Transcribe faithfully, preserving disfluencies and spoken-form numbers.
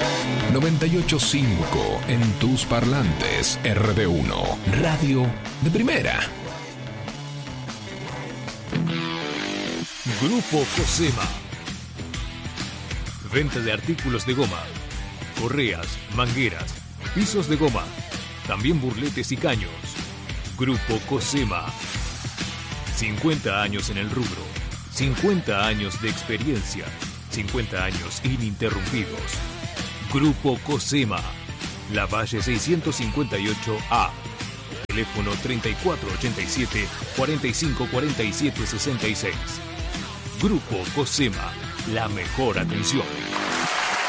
noventa y ocho punto cinco en tus parlantes. R D uno, radio de primera. Grupo Cosema. Venta de artículos de goma, correas, mangueras, pisos de goma, también burletes y caños. Grupo Cosema. cincuenta años en el rubro, cincuenta años de experiencia, cincuenta años ininterrumpidos. Grupo Cosema, Lavalle seiscientos cincuenta y ocho A. Teléfono treinta y cuatro ochenta y siete, cuarenta y cinco cuarenta y siete sesenta y seis. Grupo Cosema, la mejor atención.